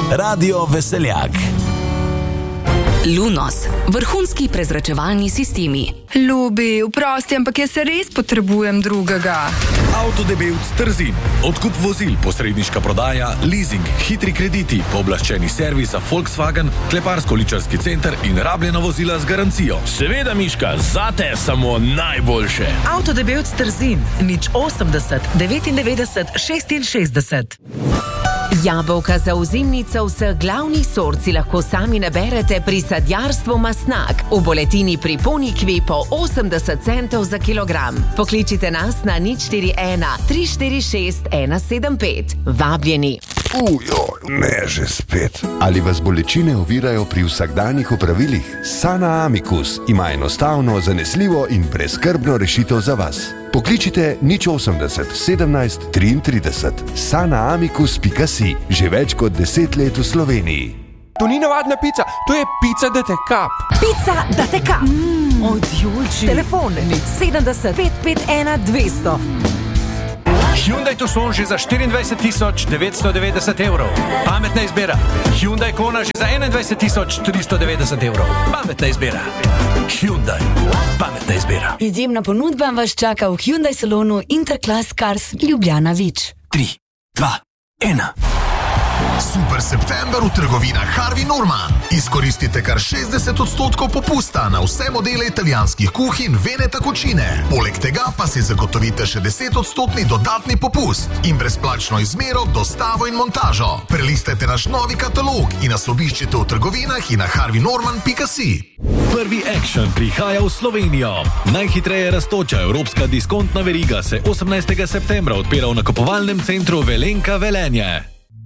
Radio Veseljak. Lunos, vrhunski prezračevalni sistemi. Ljubi, vprosti, ampak jaz se res potrebujem drugega. Avtodebevc Trzin. Odkup vozil, posredniška prodaja, leasing, hitri krediti, pooblaščeni servis za Volkswagen, kleparsko-ličarski center in rabljena vozila z garancijo. Seveda, Miška, zate samo najboljše. Avtodebevc Trzin, 080 99 66. Jabolka za ozimnico vseh glavnih sort si lahko sami naberete pri sadjarstvu Masnak. V boletini pri Ponikvi po 80 centov za kilogram. Pokličite nas na 041 346 175. Vabljeni. Ne že spet. Ali vas bolečine ovirajo pri vsakdanjih opravilih? Sana Amicus ima enostavno, zanesljivo in brezskrbno rešitev za vas. Pokličite 080 17 33. sanaamicus.si. Že več kot 10 let v Sloveniji. To ni navadna pica, to je pica da te kap. Pica da te kap. Odjulči. Telefon 70 551 200. Hyundai Tucson že za 24.990 evrov. Pametna izbira. Hyundai Kona že za 21.390 evrov. Pametna izbira. Hyundai. Pametna izbira. Izjemna ponudba vas čaka v Hyundai salonu Interclass Cars Ljubljana Vič. 3, 2, 1. Super september v trgovinah Harvey Norman. Izkoristite kar 60% popusta na vse modele italijanskih kuhinj Veneta Cucine. Poleg tega pa si zagotovite še 10% dodatni popust in brezplačno izmero, dostavo in montažo. Prelistajte naš novi katalog in nas obiščite v trgovinah in na harveynorman.si. Prvi Action prihaja v Slovenijo. Najhitreje rastoča evropska diskontna veriga se 18. septembra odpira v nakupovalnem centru Velenka Velenje.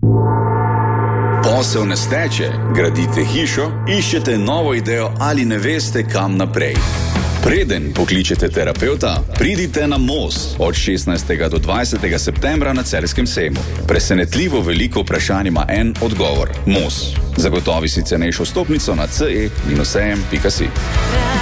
Posel ne steče, gradite hišo, iščete novo idejo ali ne veste, kam naprej. Preden pokličete terapeuta, pridite na MOS od 16. do 20. septembra na Celjskem sejmu. Presenetljivo veliko vprašanj ima en odgovor. MOS. Zagotovi si cenejšo stopnico na ce-sejem.si.